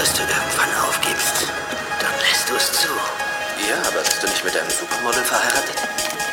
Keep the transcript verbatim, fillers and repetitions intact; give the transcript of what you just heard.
bis du irgendwann aufgibst. Dann lässt du es zu. Ja, aber bist du nicht mit einem Supermodel verheiratet?